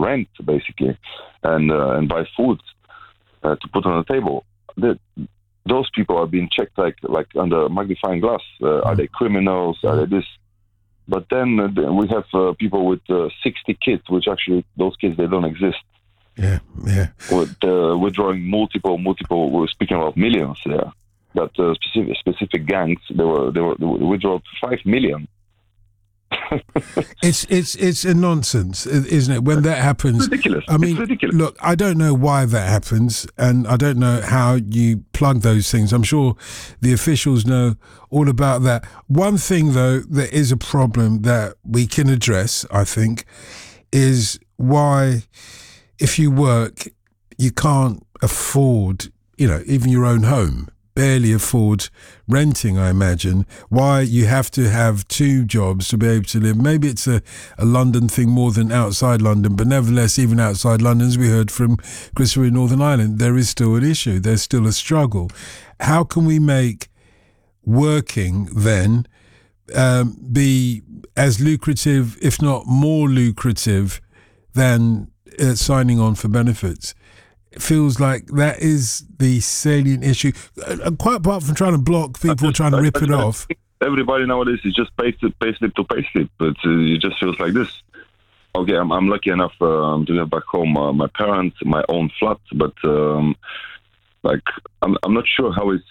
rent basically, and buy food to put on the table. Those people are being checked like under magnifying glass. Are they criminals? Are they this? But then we have people with 60 kids, which actually those kids, they don't exist. Yeah. With withdrawing multiple. We're speaking about millions there. But specific gangs, they withdraw 5 million. It's a nonsense, isn't it? When that happens, it's ridiculous. I mean, it's ridiculous. Look, I don't know why that happens, and I don't know how you plug those things. I'm sure the officials know all about that. One thing, though, that is a problem that we can address, I think, is why, if you work, you can't afford, even your own home. Barely afford renting, I imagine. Why you have to have 2 jobs to be able to live. Maybe it's a London thing more than outside London, but nevertheless, even outside London, as we heard from Christopher in Northern Ireland, there is still an issue. There's still a struggle. How can we make working then be as lucrative, if not more lucrative, than signing on for benefits? It feels like that is the salient issue. Quite apart from trying to block people trying to rip it off. Everybody nowadays is just payslip to payslip. But it just feels like this. Okay, I'm lucky enough to get back home my parents, my own flat. But I'm not sure how it's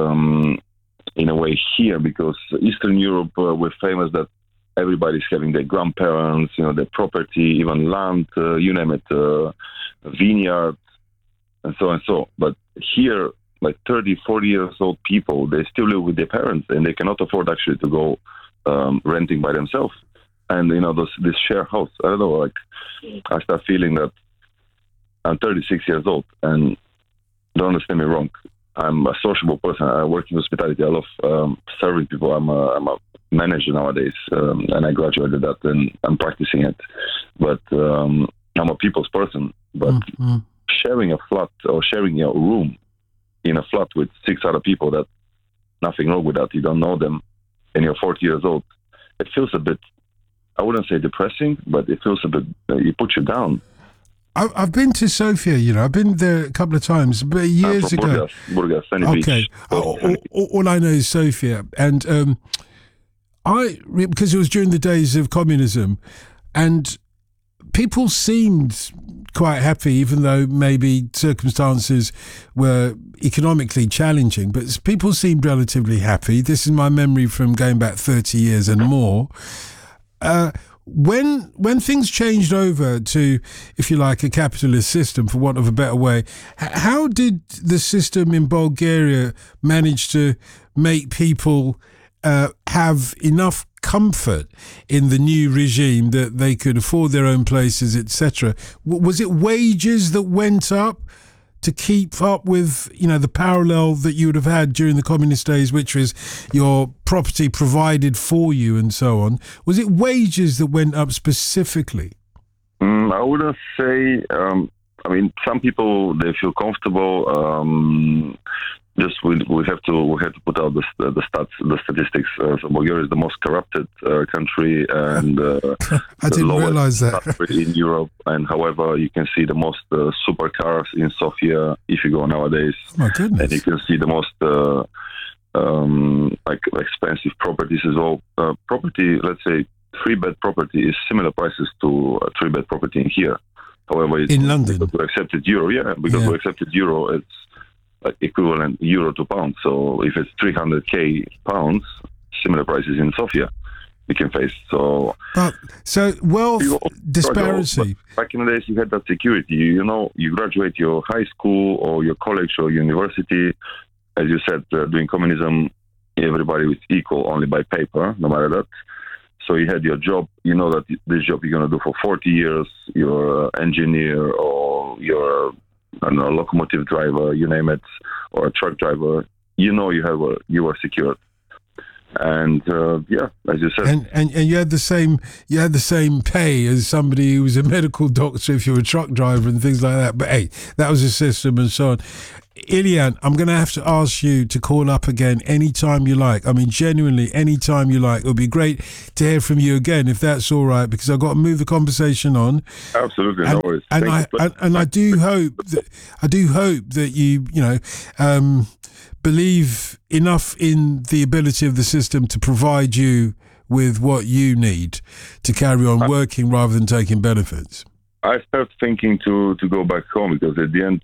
in a way here, because Eastern Europe, we're famous that everybody's having their grandparents, their property, even land, you name it, vineyard. And so and so. But here, like 30, 40 years old people, they still live with their parents, and they cannot afford actually to go renting by themselves. And, this share house, I don't know, I start feeling that I'm 36 years old, and don't understand me wrong. I'm a sociable person. I work in hospitality. I love serving people. I'm a manager nowadays, and I graduated that, and I'm practicing it. But I'm a people's person. But sharing a flat or sharing your room in a flat with 6 other people, that nothing wrong with that. You don't know them, and you're 40 years old. It feels a bit, I wouldn't say depressing, but it feels a bit, it puts you down. I've been to Sofia, I've been there a couple of times, but years ago. Burgas, Sunny okay. Beach. All I know is Sofia. And because it was during the days of communism, and people seemed quite happy, even though maybe circumstances were economically challenging, but people seemed relatively happy. This is my memory from going back 30 years and more. When things changed over to, if you like, a capitalist system, for want of a better way, how did the system in Bulgaria manage to make people have enough comfort in the new regime that they could afford their own places, etc.? Was it wages that went up to keep up with, the parallel that you would have had during the communist days, which was your property provided for you and so on? Was it wages that went up specifically? I wouldn't say. Some people, they feel comfortable. Just we have to put out the statistics. So Bulgaria is the most corrupted country, and I didn't realize that in Europe. And however, you can see the most supercars in Sofia if you go nowadays. Oh my goodness! And you can see the most expensive properties as well. Property, let's say, 3-bed property is similar prices to a 3-bed property in here. However, it's in London, because we accepted euro. We accepted euro. It's equivalent euro to pound. So if it's 300k pounds, similar prices in Sofia we can face. So wealth disparity. Back in the days, you had that security. You graduate your high school or your college or university. As you said, during communism, everybody was equal only by paper, no matter that. So you had your job. You know that this job you're going to do for 40 years. You're an engineer, or you're a locomotive driver, you name it, or a truck driver. You are secured. And yeah, as you said, and you had the same pay as somebody who was a medical doctor if you're a truck driver and things like that. But hey, that was a system and so on. Ilian, I'm going to have to ask you to call up again anytime you like. I mean, genuinely, anytime you like. It would be great to hear from you again, if that's all right, because I've got to move the conversation on. Absolutely, no worries. And I do hope that you believe enough in the ability of the system to provide you with what you need to carry on working rather than taking benefits. I started thinking to go back home because at the end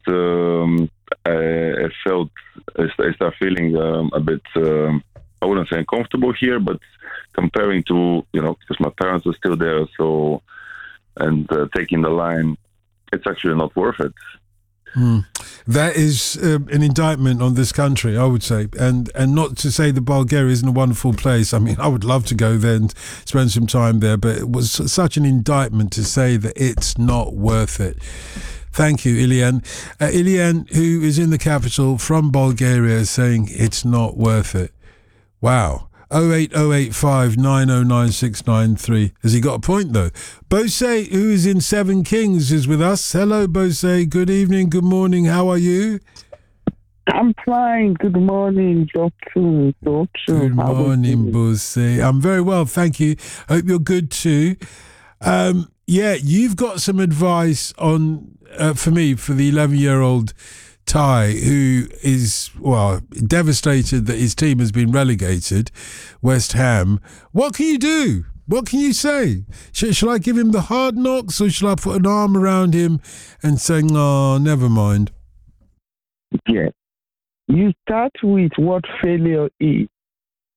I started feeling a bit, I wouldn't say uncomfortable here, but comparing to, because my parents are still there, so, and taking the line, it's actually not worth it. That is an indictment on this country, I would say, and not to say that Bulgaria isn't a wonderful place. I mean, I would love to go there and spend some time there, but it was such an indictment to say that it's not worth it. Thank you, Ilian. Ilian, who is in the capital from Bulgaria, saying it's not worth it. Wow. 08085 909 Has he got a point, though? Bose, who is in Seven Kings, is with us. Hello, Bose. Good evening, good morning. How are you? I'm fine. Good morning, Doctor. Good morning, Bose. I'm very well, thank you. Hope you're good, too. Yeah, you've got some advice on for me, for the 11-year-old Ty, who is, devastated that his team has been relegated, West Ham. What can you do? What can you say? Shall I give him the hard knocks, or shall I put an arm around him and say, "Oh, never mind"? Yeah. You start with what failure is.